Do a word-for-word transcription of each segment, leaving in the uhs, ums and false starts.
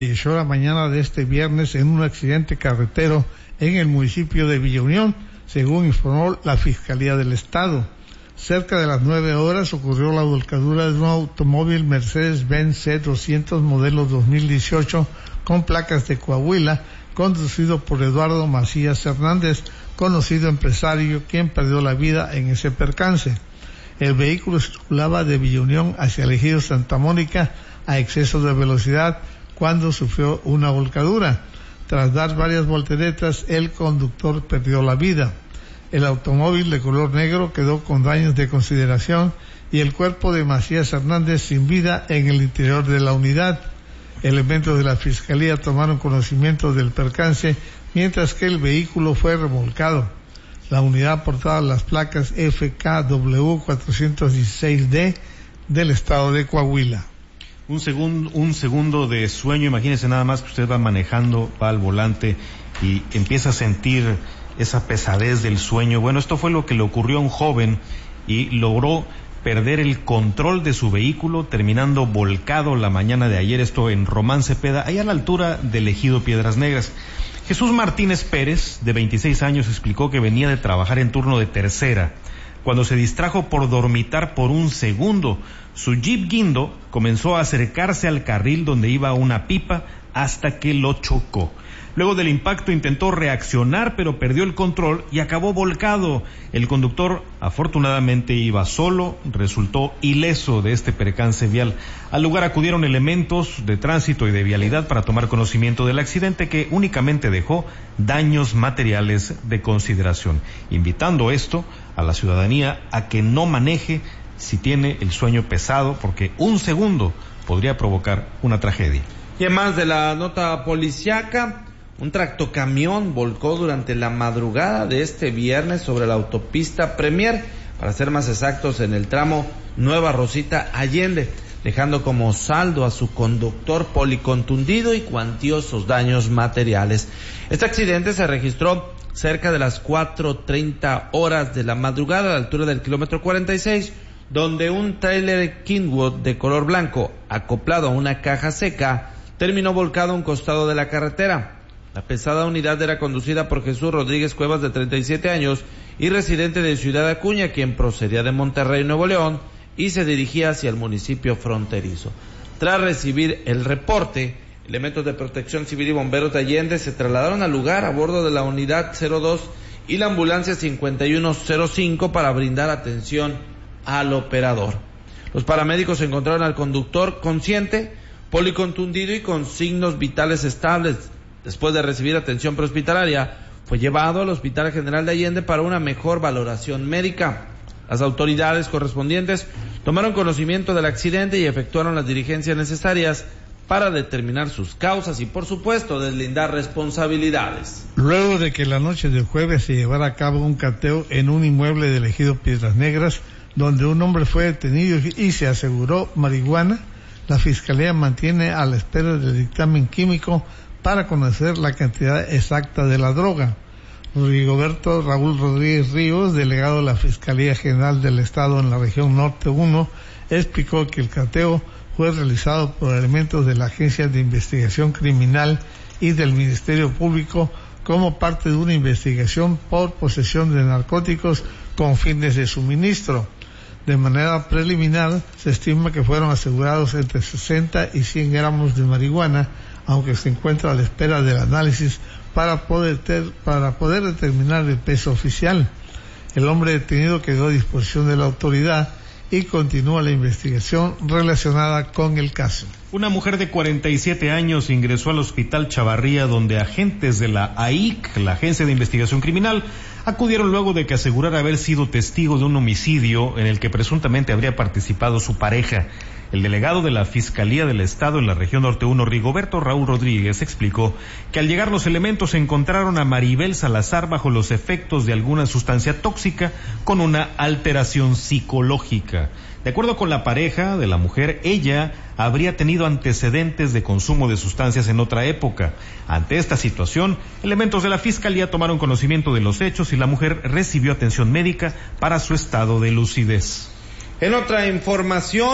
falleció la mañana de este viernes en un accidente carretero en el municipio de Villa Unión, según informó la Fiscalía del Estado. Cerca de las nueve horas ocurrió la volcadura de un automóvil Mercedes-Benz C doscientos modelo dos mil dieciocho con placas de Coahuila, conducido por Eduardo Macías Hernández, conocido empresario, quien perdió la vida en ese percance. El vehículo circulaba de Villa Unión hacia el Ejido Santa Mónica a exceso de velocidad cuando sufrió una volcadura. Tras dar varias volteretas, el conductor perdió la vida. El automóvil de color negro quedó con daños de consideración y el cuerpo de Macías Hernández sin vida en el interior de la unidad. Elementos de la Fiscalía tomaron conocimiento del percance, mientras que el vehículo fue remolcado. La unidad portaba las placas F K W cuatrocientos dieciséis D del estado de Coahuila. Un segundo, un segundo de sueño, imagínese nada más que usted va manejando, va al volante y empieza a sentir esa pesadez del sueño. Bueno, esto fue lo que le ocurrió a un joven y logró perder el control de su vehículo, terminando volcado la mañana de ayer, esto en Román Cepeda, ahí a la altura del Ejido Piedras Negras. Jesús Martínez Pérez, de veintiséis años, explicó que venía de trabajar en turno de tercera, cuando se distrajo por dormitar por un segundo. Su Jeep Guindo comenzó a acercarse al carril donde iba una pipa hasta que lo chocó. Luego del impacto intentó reaccionar, pero perdió el control y acabó volcado. El conductor afortunadamente iba solo, resultó ileso de este percance vial. Al lugar acudieron elementos de tránsito y de vialidad para tomar conocimiento del accidente, que únicamente dejó daños materiales de consideración, invitando esto a la ciudadanía a que no maneje si tiene el sueño pesado, porque un segundo podría provocar una tragedia. Y en más de la nota policiaca, un tractocamión volcó durante la madrugada de este viernes sobre la autopista Premier, para ser más exactos en el tramo Nueva Rosita Allende, dejando como saldo a su conductor policontundido y cuantiosos daños materiales. Este accidente se registró cerca de las cuatro treinta horas de la madrugada a la altura del kilómetro cuarenta y seis, donde un tráiler Kingwood de color blanco, acoplado a una caja seca, terminó volcado a un costado de la carretera. La pesada unidad era conducida por Jesús Rodríguez Cuevas, de treinta y siete años y residente de Ciudad Acuña, quien procedía de Monterrey, Nuevo León, y se dirigía hacia el municipio fronterizo. Tras recibir el reporte, elementos de Protección Civil y bomberos de Allende se trasladaron al lugar a bordo de la unidad cero dos y la ambulancia cincuenta y uno cero cinco para brindar atención al operador. Los paramédicos encontraron al conductor consciente, policontundido y con signos vitales estables. Después de recibir atención prehospitalaria, fue llevado al Hospital General de Allende para una mejor valoración médica. Las autoridades correspondientes tomaron conocimiento del accidente y efectuaron las diligencias necesarias para determinar sus causas y, por supuesto, deslindar responsabilidades. Luego de que la noche del jueves se llevara a cabo un cateo en un inmueble del Ejido Piedras Negras, donde un hombre fue detenido y se aseguró marihuana, la Fiscalía mantiene a la espera del dictamen químico para conocer la cantidad exacta de la droga. Rigoberto Raúl Rodríguez Ríos, delegado de la Fiscalía General del Estado en la región Norte uno, explicó que el cateo fue realizado por elementos de la Agencia de Investigación Criminal y del Ministerio Público como parte de una investigación por posesión de narcóticos con fines de suministro. De manera preliminar, se estima que fueron asegurados entre sesenta y cien gramos de marihuana, aunque se encuentra a la espera del análisis para poder, ter, para poder determinar el peso oficial. El hombre detenido quedó a disposición de la autoridad y continúa la investigación relacionada con el caso. Una mujer de cuarenta y siete años ingresó al Hospital Chavarría, donde agentes de la A I C, la Agencia de Investigación Criminal, acudieron luego de que asegurara haber sido testigo de un homicidio en el que presuntamente habría participado su pareja. El delegado de la Fiscalía del Estado en la región Norte uno, Rigoberto Raúl Rodríguez, explicó que al llegar los elementos encontraron a Maribel Salazar bajo los efectos de alguna sustancia tóxica con una alteración psicológica. De acuerdo con la pareja de la mujer, ella habría tenido antecedentes de consumo de sustancias en otra época. Ante esta situación, elementos de la Fiscalía tomaron conocimiento de los hechos y la mujer recibió atención médica para su estado de lucidez. En otra información,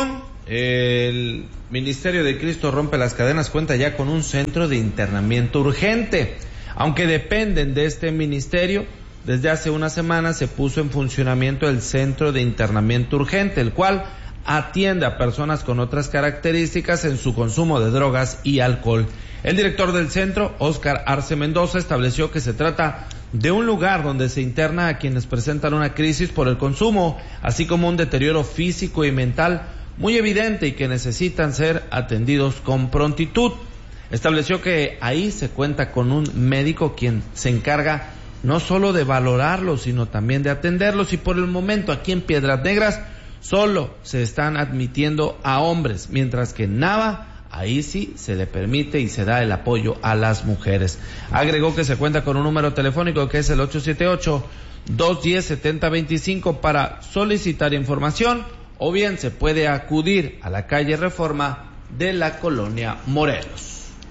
el Ministerio de Cristo Rompe las Cadenas cuenta ya con un centro de internamiento urgente. Aunque dependen de este ministerio, desde hace una semana se puso en funcionamiento el centro de internamiento urgente, el cual atiende a personas con otras características en su consumo de drogas y alcohol. El director del centro, Óscar Arce Mendoza, estableció que se trata de un lugar donde se interna a quienes presentan una crisis por el consumo, así como un deterioro físico y mental muy evidente y que necesitan ser atendidos con prontitud. Estableció que ahí se cuenta con un médico quien se encarga no solo de valorarlos, sino también de atenderlos, y por el momento aquí en Piedras Negras solo se están admitiendo a hombres, mientras que en Nava ahí sí se le permite y se da el apoyo a las mujeres. Agregó que se cuenta con un número telefónico que es el ocho siete ocho, dos uno cero, siete cero dos cinco para solicitar información, o bien se puede acudir a la calle Reforma de la colonia Morelos.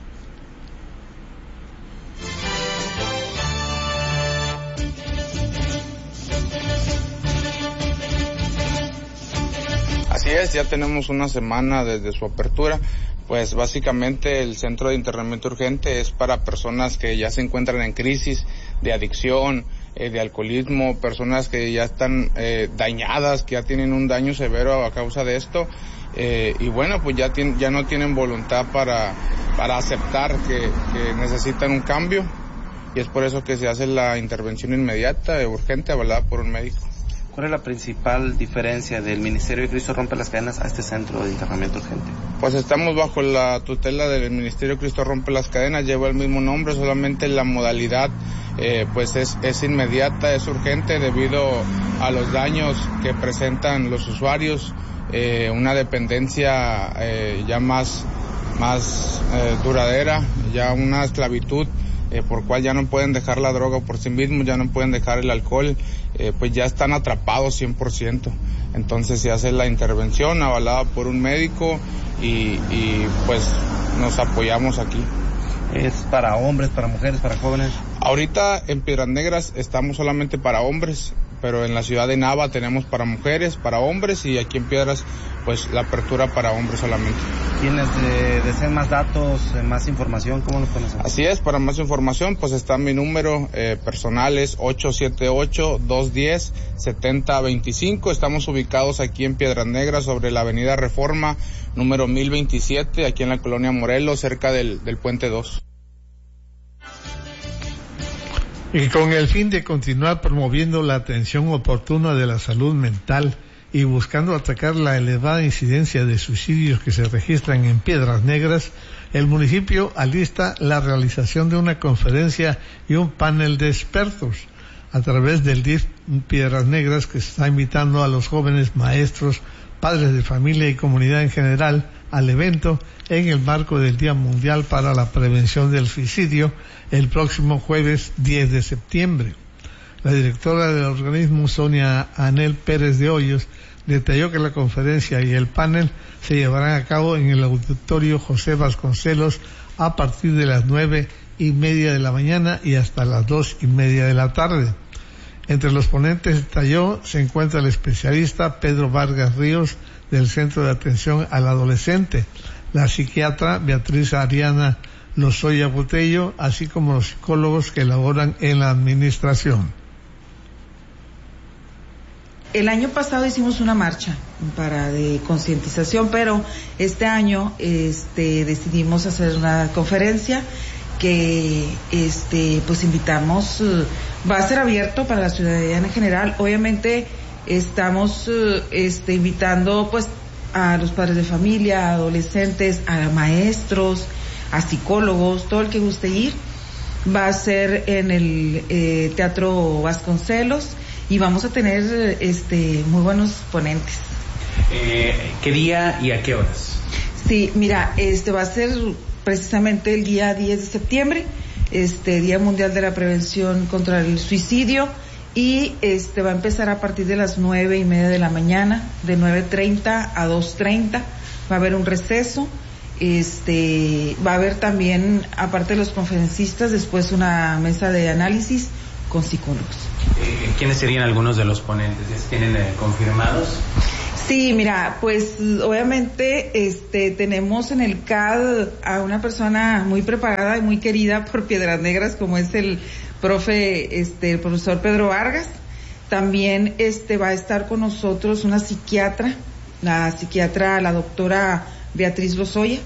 Así es, ya tenemos una semana desde su apertura. Pues básicamente el centro de internamiento urgente es para personas que ya se encuentran en crisis de adicción, eh, de alcoholismo, personas que ya están eh, dañadas, que ya tienen un daño severo a causa de esto, eh, y bueno, pues ya, tiene, ya no tienen voluntad para, para aceptar que, que necesitan un cambio, y es por eso que se hace la intervención inmediata, urgente, avalada por un médico. ¿Cuál es la principal diferencia del Ministerio de Cristo Rompe las Cadenas a este centro de internamiento urgente? Pues estamos bajo la tutela del Ministerio de Cristo Rompe las Cadenas, lleva el mismo nombre, solamente la modalidad eh, pues es, es inmediata, es urgente debido a los daños que presentan los usuarios, eh, una dependencia eh, ya más, más eh, duradera, ya una esclavitud. Eh, por cual ya no pueden dejar la droga por sí mismos, ya no pueden dejar el alcohol, eh, pues ya están atrapados cien por ciento. Entonces se hace la intervención avalada por un médico y, y pues nos apoyamos aquí. ¿Es para hombres, para mujeres, para jóvenes? Ahorita en Piedras Negras estamos solamente para hombres, pero en la ciudad de Nava tenemos para mujeres, para hombres, y aquí en Piedras pues la apertura para hombres solamente. ¿Quienes eh, deseen más datos, eh, más información, cómo nos conocen? Así es, para más información pues está mi número eh, personal, es ocho siete ocho, dos uno cero, siete cero dos cinco. Estamos ubicados aquí en Piedras Negras sobre la avenida Reforma número mil veintisiete, aquí en la colonia Morelos, cerca del, del Puente dos. Y con el fin de continuar promoviendo la atención oportuna de la salud mental y buscando atacar la elevada incidencia de suicidios que se registran en Piedras Negras, el municipio alista la realización de una conferencia y un panel de expertos a través del D I F Piedras Negras, que está invitando a los jóvenes maestros, padres de familia y comunidad en general al evento en el marco del Día Mundial para la Prevención del Suicidio el próximo jueves diez de septiembre. La directora del organismo, Sonia Anel Pérez de Hoyos, detalló que la conferencia y el panel se llevarán a cabo en el auditorio José Vasconcelos a partir de las nueve y media de la mañana y hasta las dos y media de la tarde. Entre los ponentes, detalló, se encuentra el especialista Pedro Vargas Ríos del Centro de Atención al Adolescente, la psiquiatra Beatriz Ariana Lozoya Botello, así como los psicólogos que laboran en la administración. El año pasado hicimos una marcha para de concientización, pero este año este decidimos hacer una conferencia que este pues invitamos, va a ser abierto para la ciudadanía en general. Obviamente estamos este invitando pues a los padres de familia, a adolescentes, a maestros, a psicólogos, todo el que guste ir. Va a ser en el eh, Teatro Vasconcelos y vamos a tener este muy buenos ponentes. Eh, ¿Qué día y a qué horas? Sí, mira, este va a ser precisamente el día diez de septiembre, este Día Mundial de la Prevención contra el Suicidio, y este va a empezar a partir de las nueve y media de la mañana, de nueve treinta a dos treinta, va a haber un receso, este va a haber también, aparte de los conferencistas, después una mesa de análisis con psicólogos. Eh, ¿Quiénes serían algunos de los ponentes? ¿Tienen eh, confirmados? Sí, mira, pues obviamente este tenemos en el C A D a una persona muy preparada y muy querida por Piedras Negras, como es el profe, este, el profesor Pedro Vargas. También este va a estar con nosotros una psiquiatra, la psiquiatra, la doctora Beatriz Lozoya.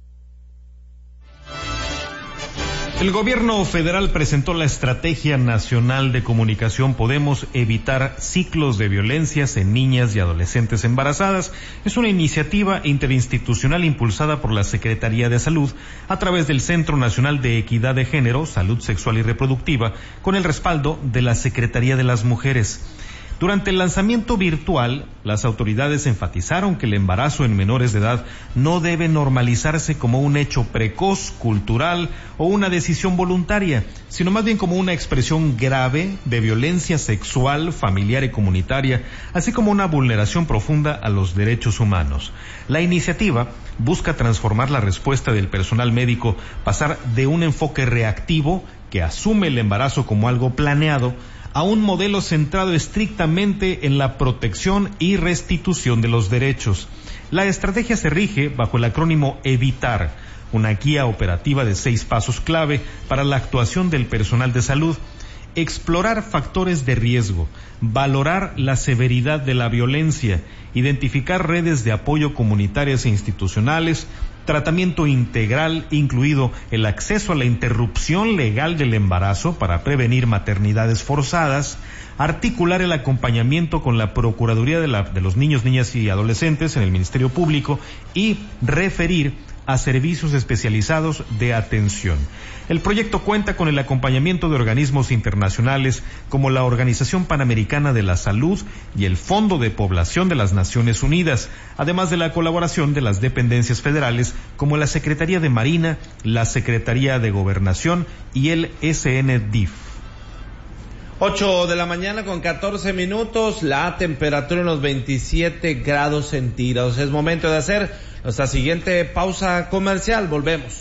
El gobierno federal presentó la Estrategia Nacional de Comunicación Podemos Evitar Ciclos de Violencias en Niñas y Adolescentes Embarazadas. Es una iniciativa interinstitucional impulsada por la Secretaría de Salud a través del Centro Nacional de Equidad de Género, Salud Sexual y Reproductiva, con el respaldo de la Secretaría de las Mujeres. Durante el lanzamiento virtual, las autoridades enfatizaron que el embarazo en menores de edad no debe normalizarse como un hecho precoz, cultural o una decisión voluntaria, sino más bien como una expresión grave de violencia sexual, familiar y comunitaria, así como una vulneración profunda a los derechos humanos. La iniciativa busca transformar la respuesta del personal médico, pasar de un enfoque reactivo que asume el embarazo como algo planeado, a un modelo centrado estrictamente en la protección y restitución de los derechos. La estrategia se rige bajo el acrónimo EVITAR, una guía operativa de seis pasos clave para la actuación del personal de salud: explorar factores de riesgo, valorar la severidad de la violencia, identificar redes de apoyo comunitarias e institucionales, tratamiento integral, incluido el acceso a la interrupción legal del embarazo para prevenir maternidades forzadas, articular el acompañamiento con la Procuraduría de, la, de los Niños, Niñas y Adolescentes en el Ministerio Público y referir a servicios especializados de atención. El proyecto cuenta con el acompañamiento de organismos internacionales como la Organización Panamericana de la Salud y el Fondo de Población de las Naciones Unidas, además de la colaboración de las dependencias federales como la Secretaría de Marina, la Secretaría de Gobernación y el S N D I F. ocho de la mañana con catorce minutos, la temperatura en los veintisiete grados centígrados. Es momento de hacer nuestra siguiente pausa comercial. Volvemos.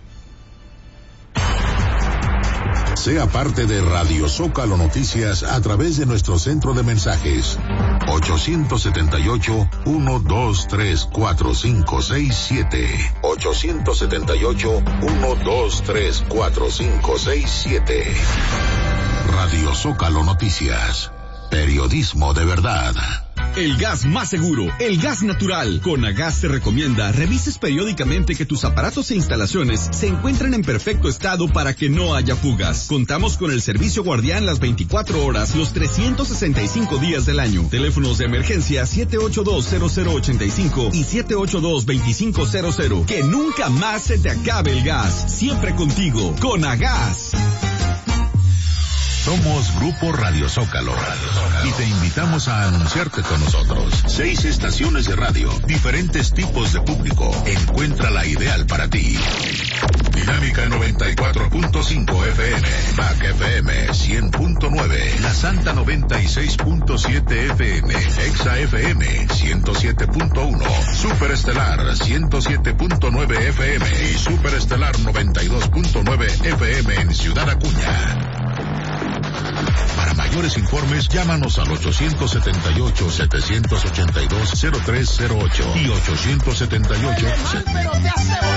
Sea parte de Radio Zócalo Noticias a través de nuestro centro de mensajes ocho siete ocho, uno dos tres, cuatro cinco seis siete ocho siete ocho, uno dos tres, cuatro cinco seis siete. Radio Zócalo Noticias, periodismo de verdad. El gas más seguro, el gas natural. Conagas te recomienda revises periódicamente que tus aparatos e instalaciones se encuentren en perfecto estado para que no haya fugas. Contamos con el servicio guardián las veinticuatro horas, los trescientos sesenta y cinco días del año. Teléfonos de emergencia siete ocho dos, cero cero ocho cinco y siete ocho dos, dos cinco cero cero. Que nunca más se te acabe el gas. Siempre contigo, Conagas. Somos Grupo Radio Zócalo, Radio Zócalo y te invitamos a anunciarte con nosotros. Seis estaciones de radio, diferentes tipos de público. Encuentra la ideal para ti. Dinámica noventa y cuatro punto cinco F M, M A C F M cien punto nueve, La Santa noventa y seis punto siete F M, Exa F M ciento siete punto uno, Superestelar ciento siete punto nueve F M y Superestelar noventa y dos punto nueve F M en Ciudad Acuña. Para mayores informes, llámanos al ocho siete ocho, siete ocho dos, cero tres cero ocho y ocho siete ocho